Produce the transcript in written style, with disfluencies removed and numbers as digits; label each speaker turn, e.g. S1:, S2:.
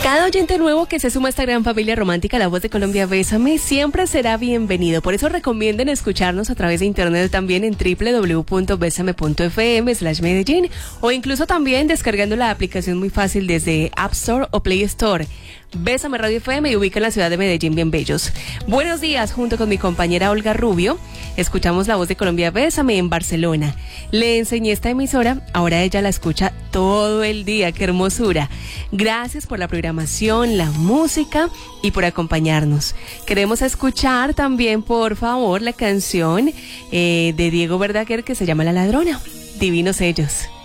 S1: Cada oyente nuevo que se suma a esta gran familia romántica, La Voz de Colombia, Bésame, siempre será bienvenido. Por eso recomienden escucharnos a través de internet también en www.besame.fm/Medellín o incluso también descargando la aplicación muy fácil desde App Store o Play Store. Bésame Radio FM y ubica en la ciudad de Medellín, bien bellos. Buenos días, junto con mi compañera Olga Rubio, escuchamos La Voz de Colombia, Bésame en Barcelona. Le enseñé esta emisora, ahora ella la escucha todo el día, qué hermosura. Gracias por la programación, la música y por acompañarnos. Queremos escuchar también, por favor, la canción de Diego Verdaguer que se llama La Ladrona. Divinos ellos.